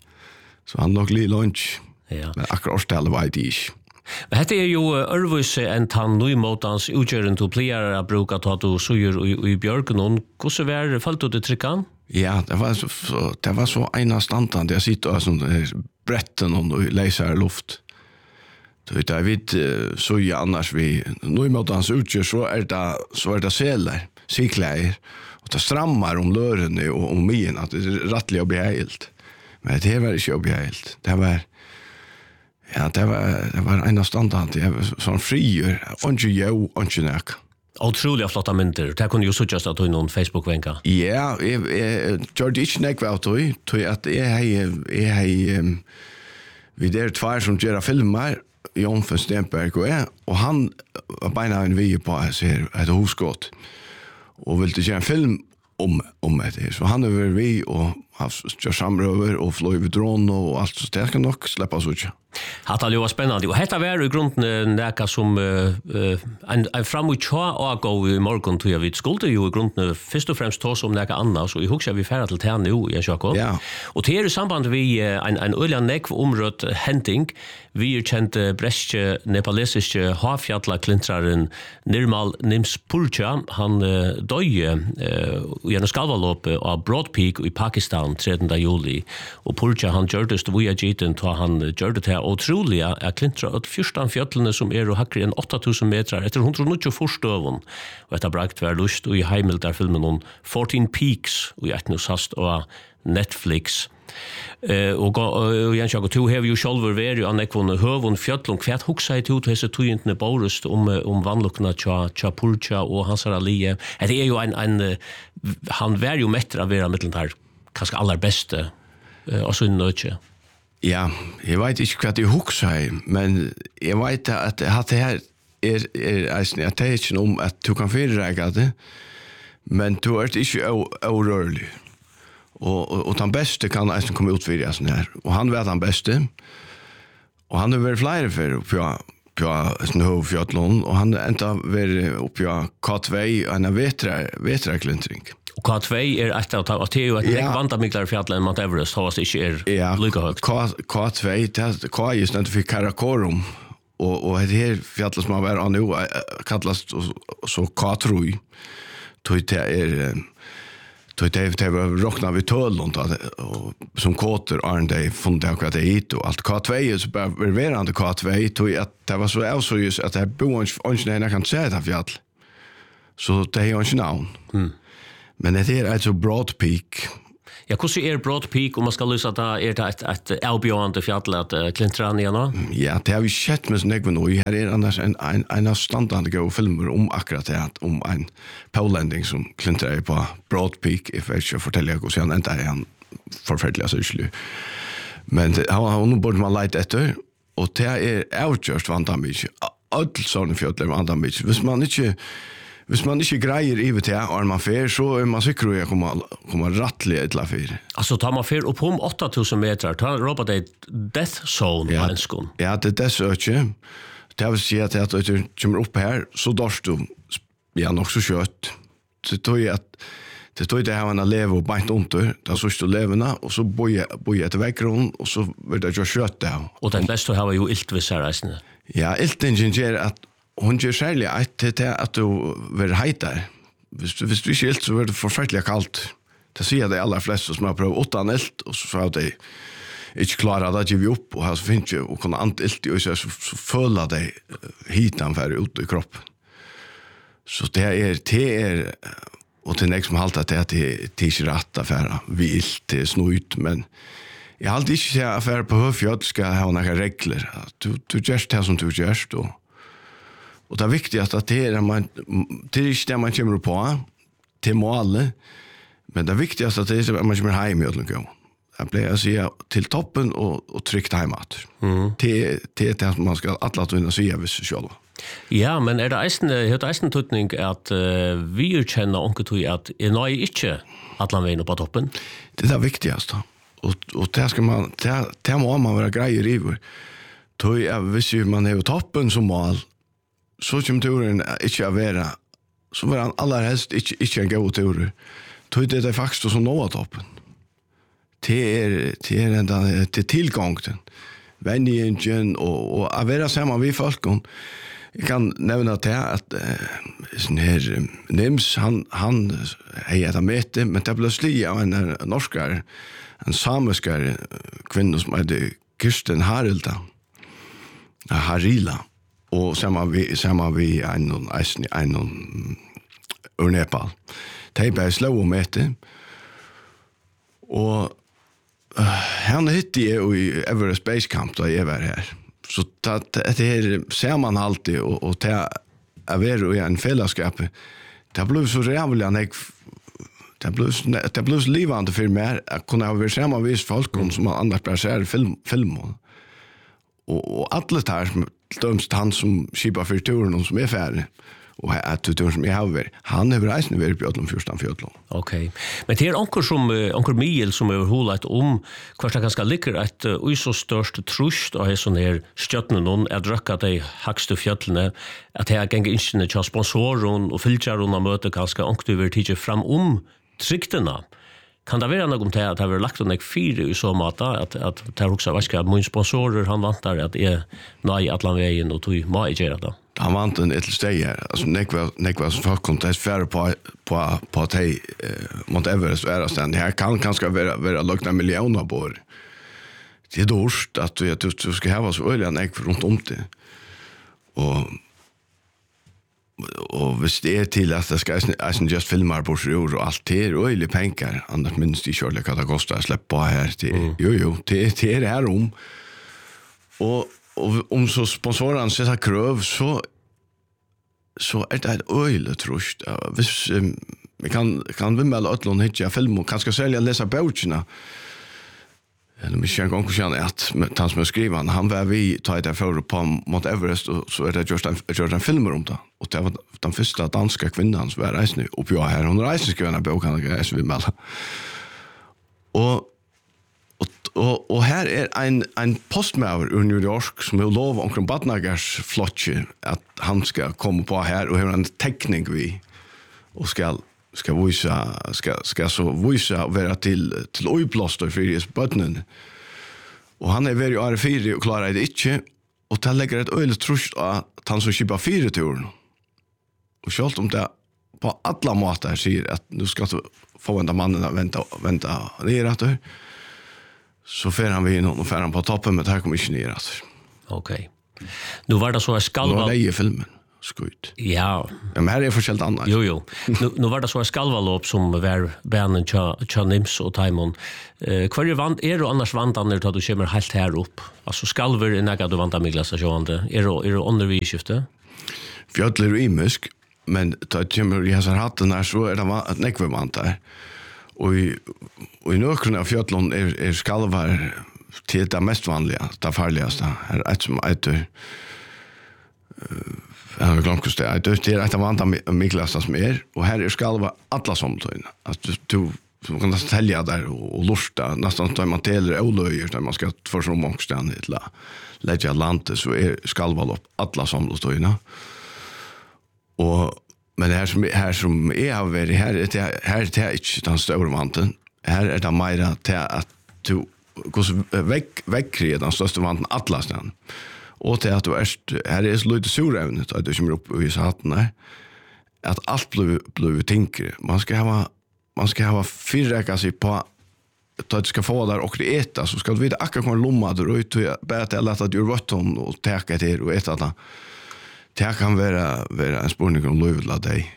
Så han nok litt lunch, ja. Men akkurat årstallet vet jeg ikke. Men dette er jo ørvise enn tann nøymåtans utgjøren til pleier å bruke at du suger i, i bjørken. Hvordan var det, falt du til trykkan? Ja, det var så, så, det var så ena standant. Jeg sitter og sånn bretten og leser luft. Så det er vidt suger annars vi nøymåtans utgjør, så er det, så er det seler, sikleier, og det strammar om lørene og om myen, at det er rettelig å bli helt. Men det var ikke å bli helt. Det var... Ja, det var, det var en av standene, det var sånn frier, ikke jo, ikke nek. Utrolig flotte mynter, det kunne jo suttjast at du noen Facebook-venka. Ja, jeg, jeg gjør det ikke nek av tog, tog at jeg har, jeg har, um, vi der tvær som gjør filmer, Jon von Stenberg og jeg, og han var beina en vi på, jeg ser, et hosgått, og ville gjøre en film om, om det. Så han er vi, og har gjør samrøver, og fløy ved drone, og alt, så det kan nok slippe oss ut. Hatta det var spennende. Og dette var i grunden neka som uh, uh, en, en fram og tja og gå i morgen til jeg vidt skulde jo i grunden først og fremst tås om neka annet, så jeg husker vi ferdig til tjene jo, Jens Jakob. Ja. Og til er i samband vi uh, en, en øyla nekv omrødt henting, vi er kjent uh, brestje nepalesiske havfjalla-klintraren Nirmal Nimspurcha, han uh, døye uh, gjennom skalvalåpet av Broad Peak i Pakistan tredje juli, og Purcha han gjør det via giten til han gjør det til otroliga er klintra at fyrstan fjøtlene som er og hakker enn åtta tusen metrar etter hundre og tjue forstøven. Og etter brakt var lust og i heimel der filmen om fourteen Peaks og i etnus hast og Netflix. Uh, og, og Jens Jakob, du har jo sjálfur vært av nekvån høvun fjøtlun. Hva hugsa i to til hese tøyintene borust om, om vannlukkene tja, tja Purcha og Hansar Alie? Det er jo en, en han var jo mettra av vera mittlen her kanskje aller beste uh, og så nødje. Ja, jeg vet ikke hva det hukser i, men jeg vet at, at det her er, er, er at det er ikke om at du kan fyrreike det, men du er ikke aurørlig. Og, og, og den beste kan eisen komme ut for det sånn her. Og han vet den beste, og han har vært flere for på, på Snøhovfjøtlån, og han har enda vært oppe på K två, og han har vetraklintring. Og K två er etter at det er jo et nek vantamiklar fjallet enn Mount Everest, hos det ikke er ja, lykka høyt. K två, det K er just når du fikk Karakorum, og, og det her fjallet som har vært an jo, kallas så K tre, det er, då det det var rockna vi töll och som kåter Arne de funde jag att det hit och allt K två så bara verande K två tog att det var så alltså just att det bo ingen kan säga det fjäll. Så det är inte namn. Mm. Men det är alltså Broad Peak. Ja, hvordan er Broad Peak, om man skal lyse at det er det et, et avbjørende fjall at uh, klintrer igjen nå? Ja, det har vi sett med sånn jeg nå. Her er annars en, en, en av standande gode filmer om akkurat det, om en pålending som klintrer på Broad Peak. Jeg vet ikke å fortelle hvordan han enda er han forferdelig, altså ikke. Men det, han, han burde man leite etter, og det er avgjørst vandamid. Alt sånne fjall er vandamid. Hvis man ikke... Hvis man ikke greier i V T A og man fer, så er man sikker at jeg kommer, kommer rattelig et eller fyr. Altså, tar man fer opp om åtta tusen meter, tar råper det death zone ja, på en skån? Ja, det er det så ikke. Det vil si at at du kommer opp her, så dørst du ja, nok så kjøtt. Så tror jeg at det tror jeg det her man lever og beint under, da så står levende, og så bor jeg, bor jeg etter vekkron, og så vil det jo kjøtt det. Og den beste har jo iltvis her reisende. Ja, iltingen gjør at hon gjør særlig et til det at du vil heitar. Hvis du, hvis du ikke er ilt, så er det forferdelig kaldt. Det sier de aller fleste som har prøvd åttan ilt, og så har de ikke klaret det, giver vi opp, og her så finnes jo, og kunne ant ilt i så, så, så føler de hitan for ut i kroppen. Så det er, det er, og til nek som halter til at det er ikke rett affære, vi ilt, det er snuit, men jeg har alltid ikke sett affære på høfjød, skal ha noen regler. Du, du gjør det som du gjør, og Och det är viktigt att det är man det är inte det man kommer på till målet, men det är viktigt att det är att man kommer hem i ödlan gå. Jag blir att säga till toppen och, och tryckt hemåt. Mm. Det, det är det att man ska alla vinna säga vis själva. Ja, men är det eisen, det är eisen tutning att uh, vi känner onket tog att är nej inte alla vägen på toppen? Det är det viktigaste. Och, och det ska man, det, det må man vara grejer i. Tog jag visst ju man är toppen som mål, så kommer turen ikke å være, så var han aller helst ikke, ikke en god tur. Tog det er faktisk som nå toppen. Det er, det er enda til tilgången. Vennjingen og, og å være sammen med folk. Jeg kan nevne til at uh, sånn her Nims, han, han er et av møte, men det ble slik av en norskere, en samiskere kvinne som heter Kirsten Harilda. Harila. Og sammen vi, sammen vi en eisen en ur Nepal. De ble slå om etter. Og uh, han hittet jeg i Everest Base Camp da jeg var her. Så det, det her ser man alltid, og, og det er vært i en fellesskap. Det ble så rævlig at jeg det ble, det ble så livende for meg. Jeg kunne ha vært sammen med folk som annars bare ser film, film. Og, og alle der dømst han som skipar för turen som är färdig och att turen som jag har varit han är reisen över på de första fjällen. Okej. Men det är onkel som onkel Miguel som över hållet om kvart det ganska ligger att oj så störst trust och är sån här stjärnan någon är dröcka de högsta fjällen att jag gänga in i sponsorer och filtrar och möter ganska onkel över tid fram om tryckterna. Kan det være noe til at det har lagt en fire i så måte, at, at det er også vært at min sponsorer, han vantar at jeg nøy atlan veien, og tog må jeg gjøre det? Han vant en etter steg her. Altså, nekva som folk kom til færre på, på, på at jeg eh, Mount Everest være stendig. Her kan kanskje være, være lagt en millioner på det. Det er dårst at du, du, du skal hava så øyelig enn jeg rundt om det. Og og hvis det er til at det skal eisen just filmar på sjur og alt det er øyelig penger, annars minst de kjørlig hva det koster å slippe på her til, mm. jo jo, det, det er her om og, og om så sponsorene setter krøv så så er det et øyelig trust hvis um, vi kan, kan vimmel øtlån hitja film og kanskje særlig å lese bøkene eller men jag kan känna att han som skriver han han var vi ta det för på Mount Everest och så är det just en just en film om det och det var den första danska kvinnan som var reis nu upp jag här hon reser ska en bok han grejer så vi med och och och här är en en postmaster i New York som har lov omkring Badnagers flotche att han ska komma på här och ha en teknik vi och ska ska visa ska ska så visa vara till till oiplåster för deras button. Och han är väldigt ar fyra och klarar det inte och tar lägger ett öl trust att han så skipar fyra turer. Och självt om det på alla måter säger att nu ska du få den mannen att vänta, vänta ner att du. Så får han vi in och får han på toppen med det här kommer inte ner att. Okej. Nu var det så att skalva... Nu var det i filmen. Skut. Ja. Ja, men här är förskällt annat. Jo, jo. Nu, nu var det så att skalvalop som var bänen tja Nims och Taimon. Eh, Kvar är, vant, är du annars vantanner till att du kommer helt här upp? Alltså skalver är näga du vantar miglas av sjående. Är du, är du under vidskifte? Fjötler och imusk, men då jag kommer i häsar hatten här så är det att nekve vantar. Och i, och i nökrarna av fjötlån är, är skalvar till det mest vanliga, det farligaste. Här är ett som heter... Jag har glömt hur det är. Det är ett av andra miklasta som är. Och här är skalva alla somtøyene. Att du, du, du kan nästan tälja där och, och lusta. Nästan tar man teler olöjer när man ska få så många ställen till att lägga landet så är skalva upp alla somtøyene. Och men det här som, här som är av er, här är det, här är det inte den stora vanten. Här är det mer till att du går väck, väckre den största vanten alla ställen. Och till att du är, här är så lite surrävnet att du kommer upp i satten här. Att allt blir, blir tinkre. Man ska ha, man ska ha fyrräcka sig på att du ska få där och det äta så ska du veta akkurat kommer lomma där och ut bättre att att du är vatten och täcka till och äta det. Det kan vara, vara en spårning om livet av dig.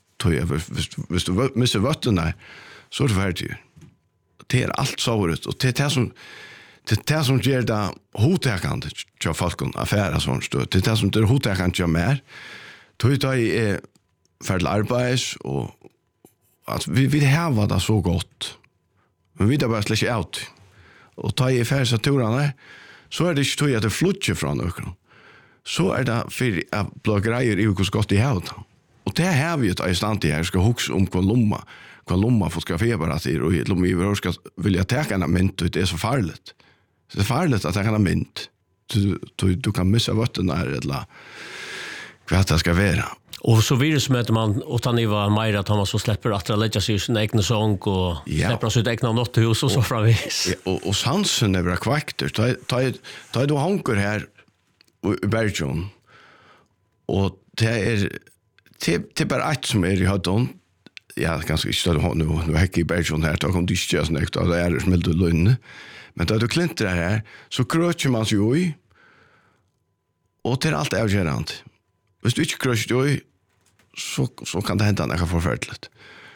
Hvis du missar vatten där så är det färdigt. Det är allt såret och det är det som det är det som gör det hotäkande till folk och affärer sånt stöd. Det är det som det är hotäkande till mer. Det är färdig arbets och att vi vill ha det så gott. Men vi vill bara släcka ut. Och ta i färdiga turarna så är det inte tog att det flyttar från ökron. Så är det för att blå grejer i hur gott i havet. Och det här har vi ett stand i här ska huxa om kvar lomma. Kvar lomma fotografera till och lomma i vår ska vilja ta en mynt och det är så farligt. Det är farligt att ta en mynt. Du, du, du kan missa vatten där eller vad det ska vara. Och så virusmöter man utan ni var mer att man så släpper att lägga sig sin egen sång och ja. Släpper sitt egna notthus och så framvis. Ja, och, och sansen är bra kvakter. Ta, ta, ta du hanker här i Bergen och det är det är bara ett som är i hödden. Ja, ganska inte större nu. Nu är i Bergen här. Då kom det inte snäckt och det är smält och lönne. Men då du klintar här så kröcher man sig ju i och det är allt avgörande. Hvis du ikke krøster i, så, så kan det hända noe forferdelig.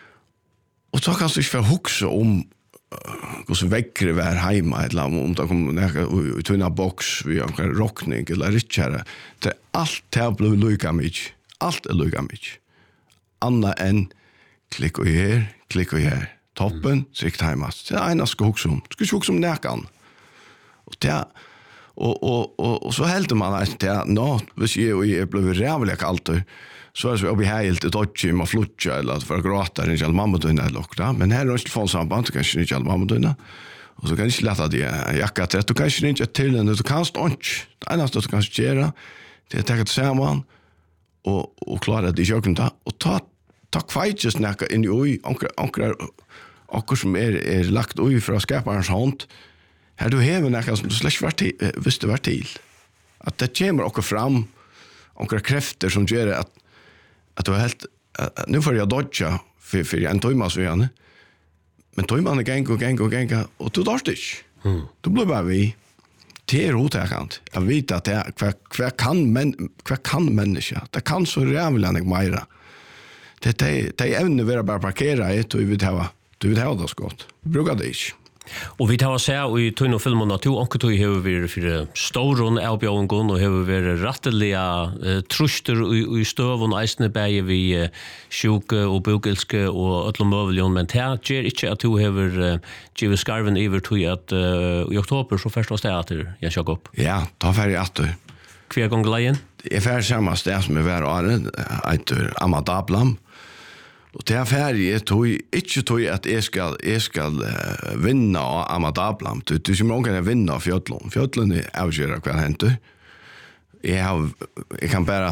Og så kan du ikke få hukse om uh, hvordan vekkere vi er hjemme, eller om det kommer noe ut i en boks, vi har en rockning, eller rikkere. Det er alt det blir lykket mye. Alt er lykket mye. Anna enn klikk og her, klikk og her. Toppen, sikt hjemme. Det er en jeg skal hukse om. Du skal ikke hukse om nekken. Og det er Och och och och så helt man att det nå hvis jag är blev rävligt kallt så är så vi helt ett touch med flutcha eller för gråta den själv mamma då när lokta men här är inte från samband kanske inte själv mamma då och så kan jag lätta det jag kan det du kanske inte till när du kan stå inte det enda du kan göra det är att ta det samman och och klara det jag kan ta och ta ta kvitt snacka in i oj onkel onkel onkel som är är lagt oj för att skapa en hand. Här du hever näka som du släck vart till, visste vart till. Att det kommer också fram några krafter som gör att att du är helt att, nu får jag dodga för för en timme så igen. Men timmarna går och går och går och du dörst inte. Mm. Du blir bara vi det är rotäkant. Jag vet att det kvar kvar kan men kvar kan människa. Det kan så rävligt mer. Det det det ävne vara bara parkera ett och vi vill ha du vill ha det skott. Brukar det inte. Och vi tar oss här i tunna filmen att onkel tog hur vi för storon elbjörngon och hur vi rättliga uh, truster i, i stövon isne bäge vi uh, sjuke och bugelske och alla möjliga men det ger inte att du har uh, givet skarven över till att uh, i oktober så förstås det att jag ska gå upp. Ja, ta färg att kvar gång lejen. Det är färg samma ställe som är var året heter Amadablam. Och det är färdigt tog inte tog att jag ska jag ska uh, vinna Amadablam. Du du som många vinna Fjötlund. Fjötlund är avgöra vad händer. Jag har jag kan bara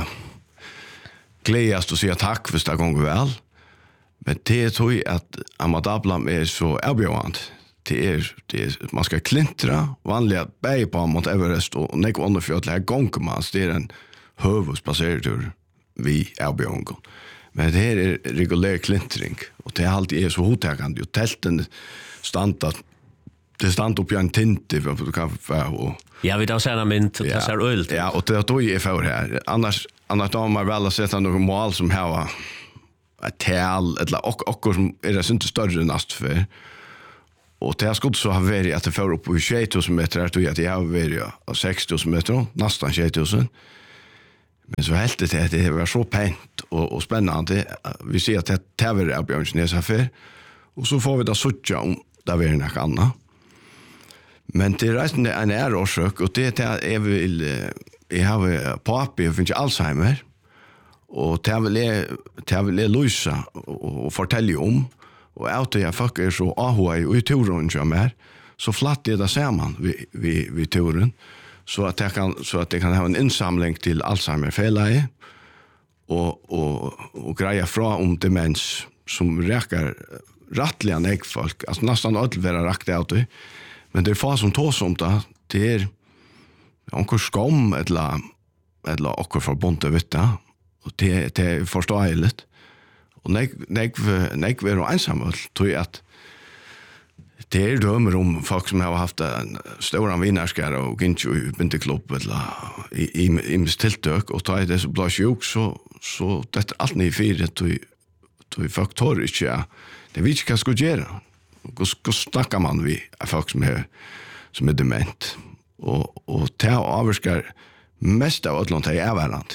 glädjas och säga tack för det gånger väl. Men det tog att Amadablam är så avgörande. Det är det är, man ska klintra vanliga berg på Mount Everest och nek under Fjötlund här gånger man det är en huvudspassertur vi avgörande. Men det här är regulär klintring. Och det är alltid är så hotägande. Och tälten standa, det stand upp i en tinte för du kan få. Ja, vi tar sena mynt, det ser öl. Ja, och det då är för här. Annars annars då man väl att sätta några mål som här ett tal eller och och som är det inte större näst för. Och det har skott så har varit att det får upp på tjugo tusen meter att jag har varit ja, sex tusen meter, nästan tjugo tusen. Men så helt det att det var så pent och, och spännande. Vi ser att det täver är Björnsnäs affär. Och så får vi då sucha om där vi är något annat. Men det är resten en är årsök och det är jag vill jag har pappa jag finns Alzheimer. Och det vill jag det vill jag lösa och, och fortälja om. Och att jag fuck är så ahoa i turen som är så flatt det där samman vi vi vi turen så att jag kan så att det kan ha en insamling till Alzheimer felare och och och greja fra om demens som räcker rättliga näck folk alltså nästan allt vara rakt ut men det är fast som tås om det det är onkel skam eller eller också förbundet vet du och det det förstår jag lite. Och nek nek nek vi är ensamma tror jag att det är dömer om folk som har haft en stor vinnarskara och inte i binteklubb eller i i i tilltök och tar det så blir sjuk så så det allt ni fyra tror tror faktorer inte det vet inte vad ska göra och ska snacka man vi folk som är som är dement och och ta avskar mest av allt är varandra.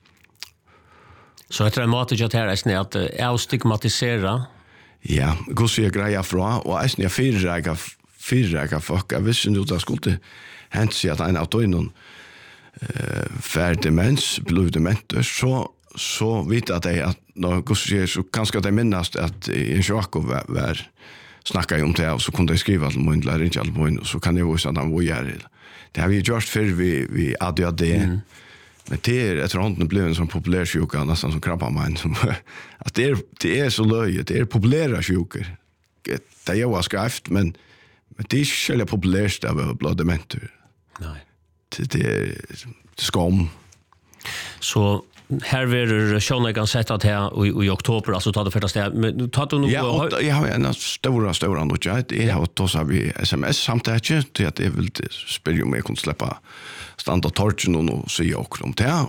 Så heter det mat att här är att är stigmatisera. Ja, går så jag grejer fra och är snä fyra fyra folk. Jag visste inte att det skulle hänt sig att en av någon eh färdig mens blev dement så så vet att det att när går så så kanske det minnas att en Jakob var, var snacka om det och så kunde jag skriva till min lärare inte allmoin och så kan jag visa att han var gärd. Det har vi gjort för vi vi A D H D. Mm. Men det är ett runt blev en sån populär sjuka nästan som krabbar man som att det är det är så löje det är populära sjukor. Det är ju skrift men men det är själva populärt av bloddementur. Nej. Det det är skam. Så här vill Sean kan sätta det här i, i oktober alltså tar det första steg men tar du nog ja, jag har en stora stora något jag det har då så vi sms samtidigt till att det vill spela om jag kan släppa standard torchen och så jag också om det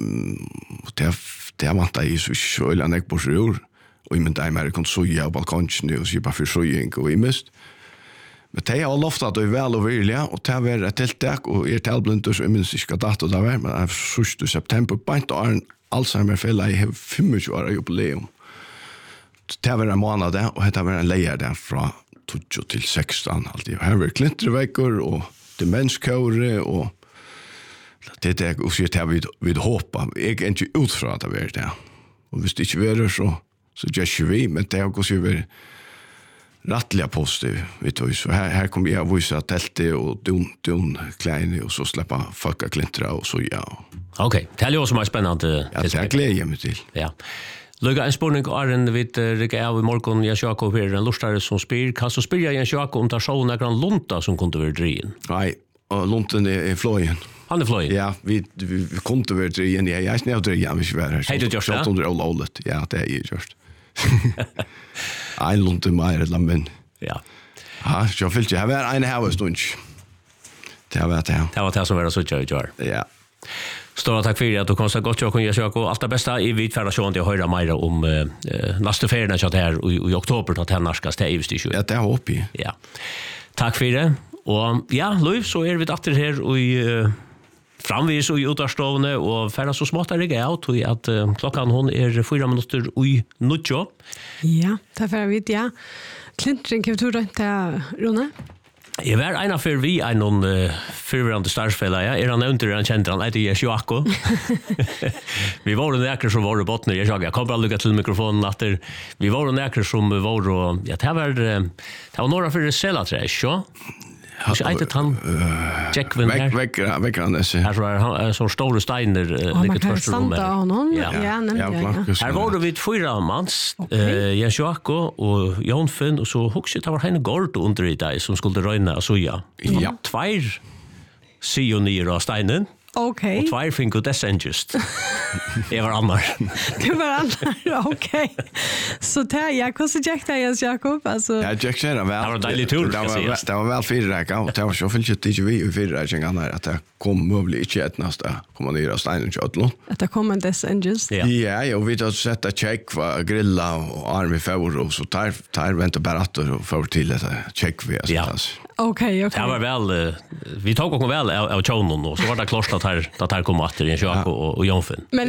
det det man tar i så själva näck på sjur och i min tid mer kan så jag balkon nu och så bara för så jag och i mist men det har loftat att det är väl och vilja och det är ett tilltag och är talblint så minst ska dato där var men första september på inte är Alzheimer fälla i tjugofem år jubileum. Det var en månad där och det var en lejer där från tjugo till sexton alltid. Här var klinterveckor och demenskåre och det där och så det vi vi hoppa. Jag är inte utfrån att det var det. Och visst det inte var så så just vi men det har gått ju rättliga positiv vet du så här här kommer jag visa tälte och dun dun kleine och så släppa fucka klintra och så ja. Okej, okay. Det är ju också spännande. Ja, det är glädje mig till. Ja. Luga en spurning är en vid Rika av i morgon Jens Jakob är en lustare som spyr. Kan så spyrja Jens Jakob om tar så några lunta som kunde vara drien? Nej, och lunten är flojen. Han är flojen? Ja, vi, vi, vi kunde vara drien. Jag är snäv drien, vi ska vara här. Hej du just det? Under alla ålet. Ja, det är ju just. En lunte mer eller men. Ja. Ja, jag vill inte ha en här stund. Det har varit det. Det var det som var så tjej. Ja. Stora tack för att du kom så gott jag kunde göra och allt det bästa i vidfärda sjön till höra mer om eh, nästa ferien så här i, i oktober att här ska det i station. Ja, det hoppas jag. Ja. Tack för det. Och ja, Louis så är vi åter här och i framvis och i utarstående och färdas så smått är det out och att uh, klockan hon är fyra minuter i nutjo. Ja, tack för det. Ja. Klintring kan du rönt Rune? Jag var en för vi en någon uh, förvärande startspelare. Ja. Är han inte redan känd han heter Jens Jakob. Vi var den där som var i botten. Jag sa jag kommer aldrig till mikrofonen att vi var den där som var och ja det var det var några för det sälja tror jag. Jag inte han check vem där. Veck veck han det. Här var han så stora stenar ligger första rummet. Ja, ja, nämligen. Här var det vid fyra mans Jens Jakob och Jan Finn och så huxet var han gård under i där som skulle röna så ja. Ja, två sionir av steinen. Okej. Och två fick ut dess just. Det var annars. Det var annars. Okej. Så där jag kunde Jack där Jens Jakob alltså. Ja, Jack säger väl. Det var en dejlig tur, Det ska var sägas. det var väl fyra räcka och det var så fullt inte vi i fyra räcka annars att det kom möjligt inte ett nästa kommandera Steinen Chatlon. Att det kommer dess just. Ja, ja, och vi då sätta check för grilla och arm i favor och så tar tar vänta bara att och för till det check vi alltså. Ja. Okej, okej. Det var väl uh, vi tog också väl av, av Chonon och så var det klart att här att här kom åter i en kök och, och Jonfen. Men